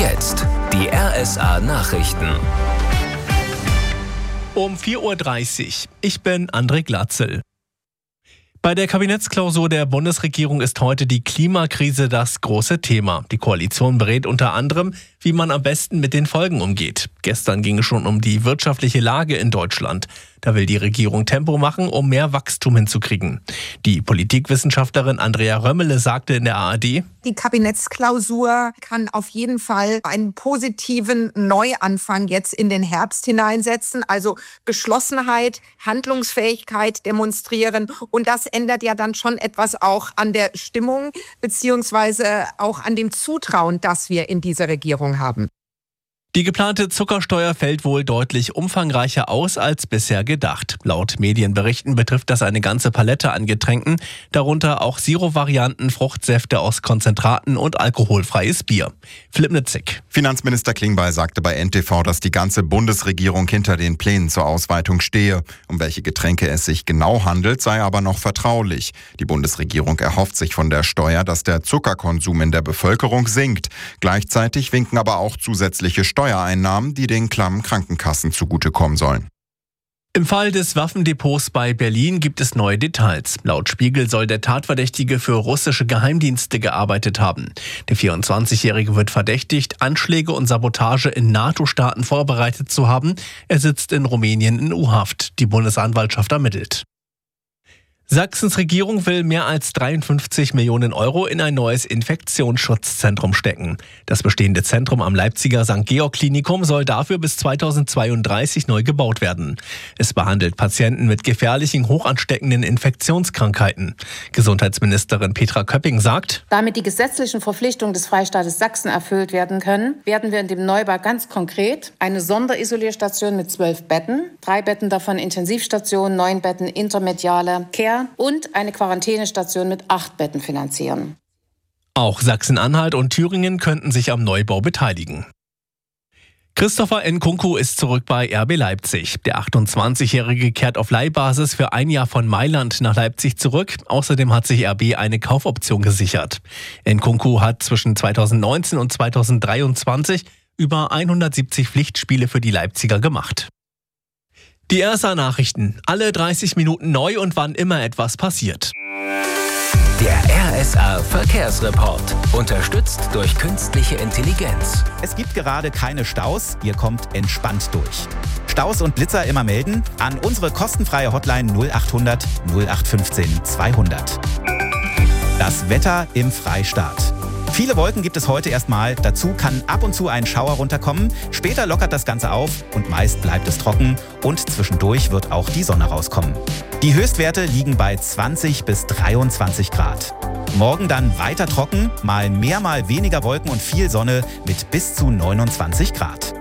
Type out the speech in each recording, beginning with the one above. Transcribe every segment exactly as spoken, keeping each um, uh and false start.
jetzt die R S A-Nachrichten. Um vier Uhr dreißig. Ich bin André Glatzel. Bei der Kabinettsklausur der Bundesregierung ist heute die Klimakrise das große Thema. Die Koalition berät unter anderem, wie man am besten mit den Folgen umgeht. Gestern ging es schon um die wirtschaftliche Lage in Deutschland. Da will die Regierung Tempo machen, um mehr Wachstum hinzukriegen. Die Politikwissenschaftlerin Andrea Römmele sagte in der A R D: Die Kabinettsklausur kann auf jeden Fall einen positiven Neuanfang jetzt in den Herbst hineinsetzen. Also Geschlossenheit, Handlungsfähigkeit demonstrieren. Und das ändert ja dann schon etwas auch an der Stimmung beziehungsweise auch an dem Zutrauen, das wir in dieser Regierung haben. Die geplante Zuckersteuer fällt wohl deutlich umfangreicher aus als bisher gedacht. Laut Medienberichten betrifft das eine ganze Palette an Getränken, darunter auch Zero-Varianten, Fruchtsäfte aus Konzentraten und alkoholfreies Bier. Philipp Nitzig. Finanzminister Klingbeil sagte bei N T V, dass die ganze Bundesregierung hinter den Plänen zur Ausweitung stehe. Um welche Getränke es sich genau handelt, sei aber noch vertraulich. Die Bundesregierung erhofft sich von der Steuer, dass der Zuckerkonsum in der Bevölkerung sinkt. Gleichzeitig winken aber auch zusätzliche Steuern. Steuereinnahmen, die den klammen Krankenkassen zugutekommen sollen. Im Fall des Waffendepots bei Berlin gibt es neue Details. Laut Spiegel soll der Tatverdächtige für russische Geheimdienste gearbeitet haben. Der vierundzwanzigjährige wird verdächtigt, Anschläge und Sabotage in NATO-Staaten vorbereitet zu haben. Er sitzt in Rumänien in U-Haft. Die Bundesanwaltschaft ermittelt. Sachsens Regierung will mehr als dreiundfünfzig Millionen Euro in ein neues Infektionsschutzzentrum stecken. Das bestehende Zentrum am Leipziger Sankt Georg Klinikum soll dafür bis zweitausendzweiunddreißig neu gebaut werden. Es behandelt Patienten mit gefährlichen, hochansteckenden Infektionskrankheiten. Gesundheitsministerin Petra Köpping sagt: Damit die gesetzlichen Verpflichtungen des Freistaates Sachsen erfüllt werden können, werden wir in dem Neubau ganz konkret eine Sonderisolierstation mit zwölf Betten, drei Betten davon Intensivstationen, neun Betten intermediale Care und eine Quarantänestation mit acht Betten finanzieren. Auch Sachsen-Anhalt und Thüringen könnten sich am Neubau beteiligen. Christopher Nkunku ist zurück bei R B Leipzig. Der achtundzwanzigjährige kehrt auf Leihbasis für ein Jahr von Mailand nach Leipzig zurück. Außerdem hat sich R B eine Kaufoption gesichert. Nkunku hat zwischen zweitausendneunzehn und zweitausenddreiundzwanzig über hundertsiebzig Pflichtspiele für die Leipziger gemacht. Die R S A-Nachrichten. Alle dreißig Minuten neu und wann immer etwas passiert. Der R S A-Verkehrsreport. Unterstützt durch künstliche Intelligenz. Es gibt gerade keine Staus. Ihr kommt entspannt durch. Staus und Blitzer immer melden an unsere kostenfreie Hotline null achthundert null acht fünfzehn zweihundert. Das Wetter im Freistaat. Viele Wolken gibt es heute erstmal. Dazu kann ab und zu ein Schauer runterkommen. Später lockert das Ganze auf und meist bleibt es trocken. Und zwischendurch wird auch die Sonne rauskommen. Die Höchstwerte liegen bei zwanzig bis dreiundzwanzig Grad. Morgen dann weiter trocken, mal mehr, mal weniger Wolken und viel Sonne mit bis zu neunundzwanzig Grad.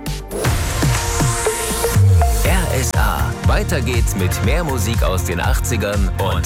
R S A. Weiter geht's mit mehr Musik aus den achtzigern und